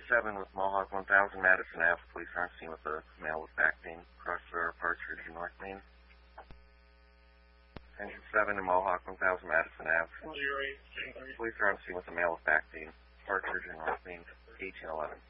7 with Mohawk 1000 Madison Ave. Police are on scene with a male with back pain. Cross River Partridge in North Main. Engine 7 and Mohawk 1000 Madison Ave. Police are on scene with a male with back pain. Partridge in North Main. 1811.